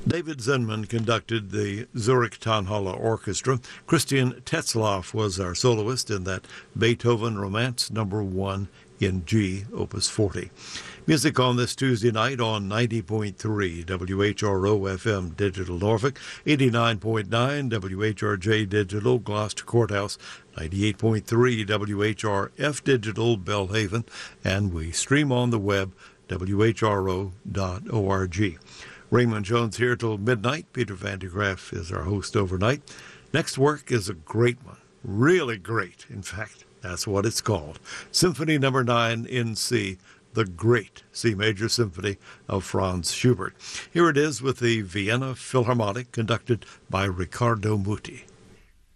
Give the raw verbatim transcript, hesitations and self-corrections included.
David Zenman conducted the Zurich Tonhalle Orchestra. Christian Tetzlaff was our soloist in that Beethoven Romance number one in G, Opus forty. Music on this Tuesday night on ninety point three W H R O F M Digital Norfolk, eighty-nine point nine W H R J Digital Gloucester Courthouse, ninety-eight point three W H R F Digital Belhaven, and we stream on the web, W H R O dot org. Raymond Jones here till midnight. Peter Van de Graaff is our host overnight. Next work is a great one, really great. In fact, that's what it's called. Symphony number nine in C, the great C major symphony of Franz Schubert. Here it is with the Vienna Philharmonic, conducted by Riccardo Muti.